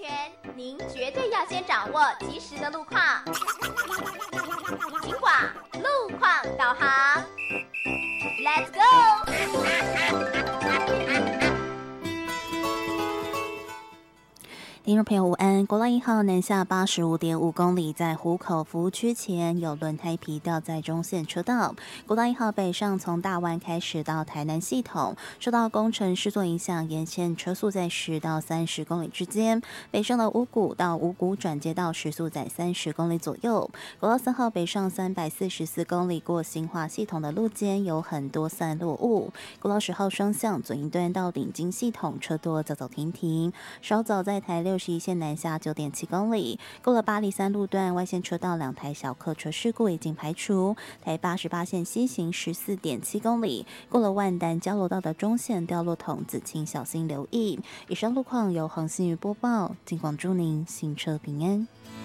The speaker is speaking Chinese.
全，您绝对要先掌握及时的路况。警广路况导航 ，Let's go！ 听众朋友午安，国道1号南下85.5公里，在湖口服务区前有轮胎皮掉在中线车道。国道1号北上从大湾开始到台南系统，受到工程施作影响，沿线车速在10到30公里之间。北上的五股到五股转接道时速在30公里左右。国道4号北上344公里过新化系统的路肩有很多散落物。国道10号双向左营段到顶金系统车多走走停停，稍早在台61线南下9.7公里，过了八里3路段外线车道2台小客车事故已经排除。台88线西行14.7公里，过了万丹交流道的中线掉落筒子，请小心留意。以上路况由黄信宇播报，尽管祝您行车平安。